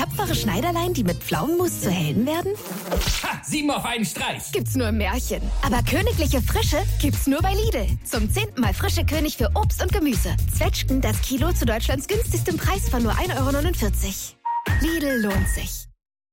tapfere Schneiderlein, die mit Pflaumenmus zu Helden werden? Ha! 7 auf einen Streich! Gibt's nur im Märchen. Aber königliche Frische gibt's nur bei Lidl. Zum 10. Mal frische König für Obst und Gemüse. Zwetschgen das Kilo zu Deutschlands günstigstem Preis von nur 1,49 €. Lidl lohnt sich.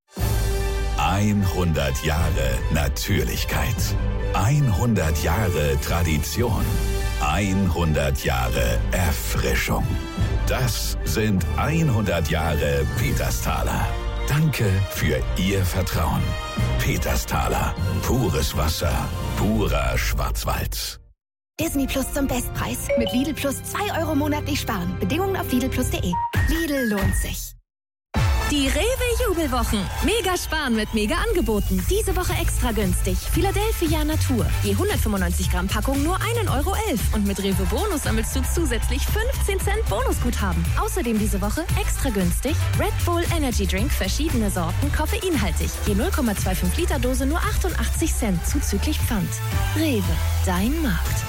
100 Jahre Natürlichkeit. 100 Jahre Tradition. 100 Jahre Erfrischung. Das sind 100 Jahre Petersthaler. Danke für Ihr Vertrauen. Petersthaler. Pures Wasser. Purer Schwarzwald. Disney Plus zum Bestpreis. Mit Lidl Plus 2 € monatlich sparen. Bedingungen auf lidlplus.de. Lidl lohnt sich. Die Rewe-Jubelwochen. Mega sparen mit Mega-Angeboten. Diese Woche extra günstig. Philadelphia Natur. Je 195 Gramm Packung nur 1,11 € Und mit Rewe Bonus sammelst du zusätzlich 15 Cent Bonusguthaben. Außerdem diese Woche extra günstig Red Bull Energy Drink, verschiedene Sorten, koffeinhaltig. Je 0,25 Liter Dose nur 88 Cent zuzüglich Pfand. Rewe, dein Markt.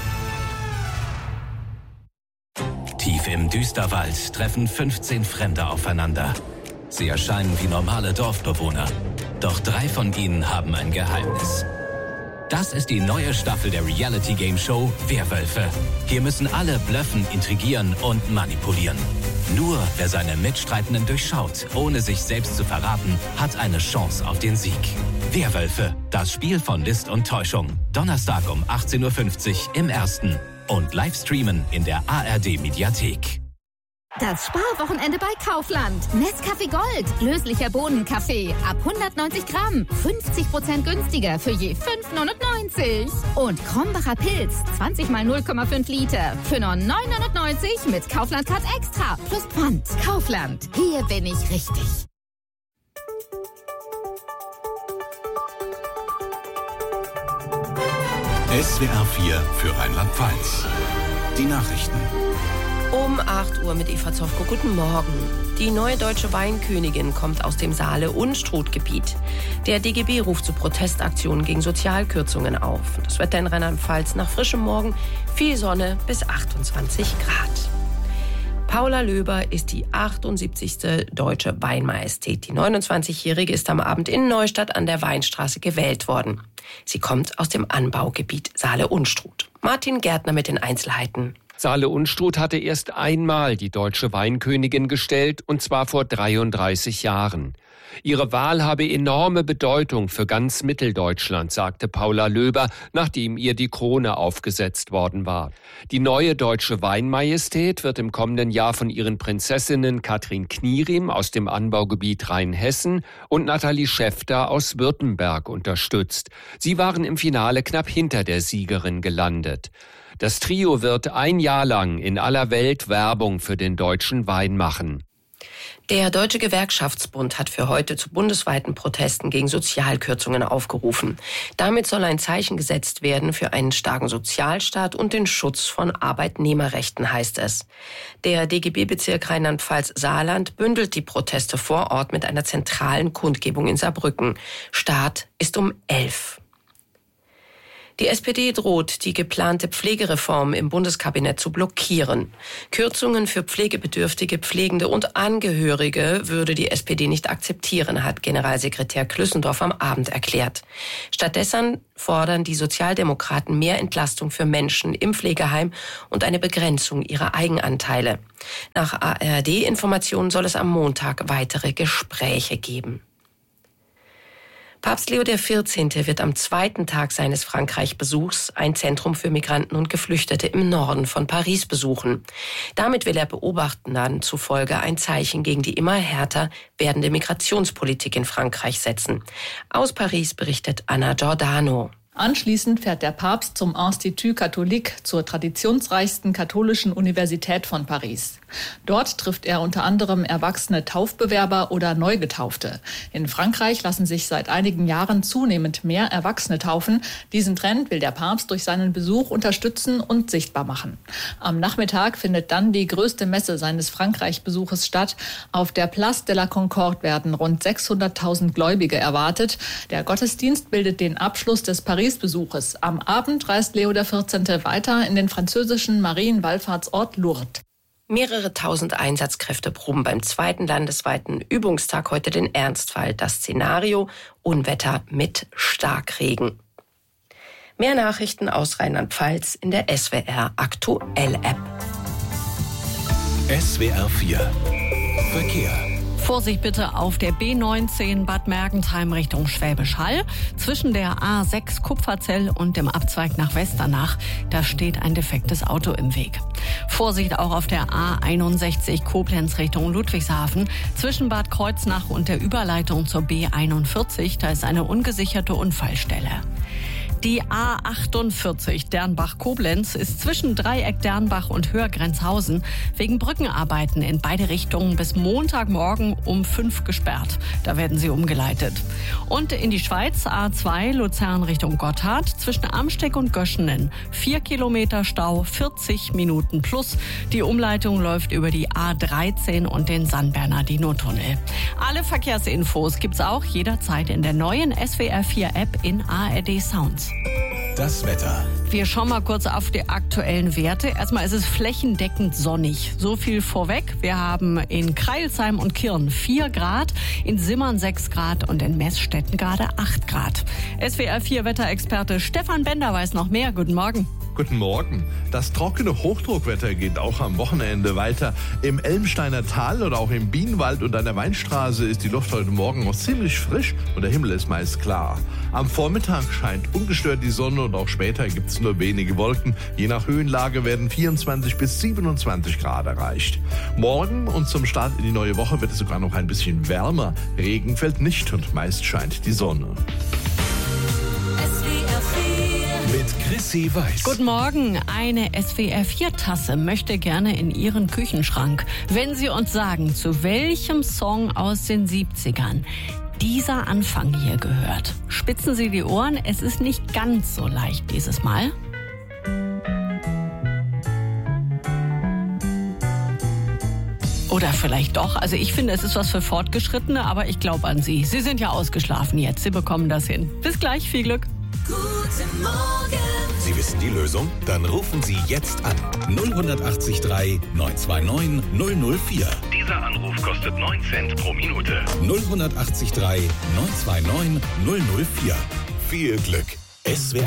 Tief im Düsterwald treffen 15 Fremde aufeinander. Sie erscheinen wie normale Dorfbewohner. Doch 3 von ihnen haben ein Geheimnis. Das ist die neue Staffel der Reality-Game-Show Werwölfe. Hier müssen alle blöffen, intrigieren und manipulieren. Nur wer seine Mitstreitenden durchschaut, ohne sich selbst zu verraten, hat eine Chance auf den Sieg. Werwölfe, das Spiel von List und Täuschung. Donnerstag um 18:50 Uhr im Ersten. Und live streamen in der ARD-Mediathek. Das Sparwochenende bei Kaufland. Nescafé Gold. Löslicher Bohnenkaffee. Ab 190 Gramm. 50% günstiger für je 5,99 €. Und Krombacher Pilz. 20 mal 0,5 Liter. Für nur 9,99 € mit Kaufland-Card Extra. Plus Pfand. Kaufland. Hier bin ich richtig. SWR 4 für Rheinland-Pfalz. Die Nachrichten. Um 8 Uhr mit Eva Zofko. Guten Morgen. Die neue deutsche Weinkönigin kommt aus dem Saale-Unstrut-Gebiet. Der DGB ruft zu Protestaktionen gegen Sozialkürzungen auf. Das Wetter in Rheinland-Pfalz nach frischem Morgen, viel Sonne bis 28 Grad. Paula Löber ist die 78. deutsche Weinmajestät. Die 29-Jährige ist am Abend in Neustadt an der Weinstraße gewählt worden. Sie kommt aus dem Anbaugebiet Saale-Unstrut. Martin Gärtner mit den Einzelheiten. Saale-Unstrut hatte erst einmal die deutsche Weinkönigin gestellt, und zwar vor 33 Jahren. Ihre Wahl habe enorme Bedeutung für ganz Mitteldeutschland, sagte Paula Löber, nachdem ihr die Krone aufgesetzt worden war. Die neue deutsche Weinmajestät wird im kommenden Jahr von ihren Prinzessinnen Katrin Knierim aus dem Anbaugebiet Rheinhessen und Nathalie Schäfter aus Württemberg unterstützt. Sie waren im Finale knapp hinter der Siegerin gelandet. Das Trio wird ein Jahr lang in aller Welt Werbung für den deutschen Wein machen. Der Deutsche Gewerkschaftsbund hat für heute zu bundesweiten Protesten gegen Sozialkürzungen aufgerufen. Damit soll ein Zeichen gesetzt werden für einen starken Sozialstaat und den Schutz von Arbeitnehmerrechten, heißt es. Der DGB-Bezirk Rheinland-Pfalz-Saarland bündelt die Proteste vor Ort mit einer zentralen Kundgebung in Saarbrücken. Start ist um 11 Uhr. Die SPD droht, die geplante Pflegereform im Bundeskabinett zu blockieren. Kürzungen für Pflegebedürftige, Pflegende und Angehörige würde die SPD nicht akzeptieren, hat Generalsekretär Klüssendorf am Abend erklärt. Stattdessen fordern die Sozialdemokraten mehr Entlastung für Menschen im Pflegeheim und eine Begrenzung ihrer Eigenanteile. Nach ARD-Informationen soll es am Montag weitere Gespräche geben. Papst Leo XIV. Wird am zweiten Tag seines Frankreich-Besuchs ein Zentrum für Migranten und Geflüchtete im Norden von Paris besuchen. Damit will er Beobachtern zufolge ein Zeichen gegen die immer härter werdende Migrationspolitik in Frankreich setzen. Aus Paris berichtet Anna Giordano. Anschließend fährt der Papst zum Institut Catholique, zur traditionsreichsten katholischen Universität von Paris. Dort trifft er unter anderem erwachsene Taufbewerber oder Neugetaufte. In Frankreich lassen sich seit einigen Jahren zunehmend mehr Erwachsene taufen. Diesen Trend will der Papst durch seinen Besuch unterstützen und sichtbar machen. Am Nachmittag findet dann die größte Messe seines Frankreich-Besuches statt. Auf der Place de la Concorde werden rund 600.000 Gläubige erwartet. Der Gottesdienst bildet den Abschluss des Paris-Besuches. Am Abend reist Leo XIV. Weiter in den französischen Marienwallfahrtsort Lourdes. Mehrere tausend Einsatzkräfte proben beim 2. landesweiten Übungstag heute den Ernstfall. Das Szenario: Unwetter mit Starkregen. Mehr Nachrichten aus Rheinland-Pfalz in der SWR Aktuell App. SWR 4 Verkehr. Vorsicht bitte auf der B19 Bad Mergentheim Richtung Schwäbisch Hall. Zwischen der A6 Kupferzell und dem Abzweig nach Westernach, da steht ein defektes Auto im Weg. Vorsicht auch auf der A61 Koblenz Richtung Ludwigshafen. Zwischen Bad Kreuznach und der Überleitung zur B41, da ist eine ungesicherte Unfallstelle. Die A48 Dernbach-Koblenz ist zwischen Dreieck Dernbach und Höhergrenzhausen wegen Brückenarbeiten in beide Richtungen bis Montagmorgen um 5 gesperrt. Da werden sie umgeleitet. Und in die Schweiz A2 Luzern Richtung Gotthard zwischen Amsteck und Göschenen. 4 Kilometer Stau, 40 Minuten plus. Die Umleitung läuft über die A13 und den San Bernardino-Tunnel. Alle Verkehrsinfos gibt's auch jederzeit in der neuen SWR 4 App in ARD Sounds. Das Wetter. Wir schauen mal kurz auf die aktuellen Werte. Erstmal ist es flächendeckend sonnig. So viel vorweg. Wir haben in Crailsheim und Kirn 4 Grad, in Simmern 6 Grad und in Meßstetten gerade 8 Grad. SWR 4 Wetterexperte Stefan Bender weiß noch mehr. Guten Morgen. Guten Morgen. Das trockene Hochdruckwetter geht auch am Wochenende weiter. Im Elmsteiner Tal oder auch im Bienenwald und an der Weinstraße ist die Luft heute Morgen noch ziemlich frisch und der Himmel ist meist klar. Am Vormittag scheint ungestört die Sonne und auch später gibt es nur wenige Wolken. Je nach Höhenlage werden 24 bis 27 Grad erreicht. Morgen und zum Start in die neue Woche wird es sogar noch ein bisschen wärmer. Regen fällt nicht und meist scheint die Sonne. Mit Chrissy Weiß. Guten Morgen. Eine SWR 4 Tasse möchte gerne in Ihren Küchenschrank. Wenn Sie uns sagen, zu welchem Song aus den 70ern dieser Anfang hier gehört, spitzen Sie die Ohren. Es ist nicht ganz so leicht dieses Mal. Oder vielleicht doch. Also ich finde, es ist was für Fortgeschrittene, aber ich glaube an Sie. Sie sind ja ausgeschlafen jetzt. Sie bekommen das hin. Bis gleich. Viel Glück. Guten Morgen. Sie wissen die Lösung? Dann rufen Sie jetzt an. 0183 929 004. Dieser Anruf kostet 9 Cent pro Minute. 0183 929 004. Viel Glück. SWR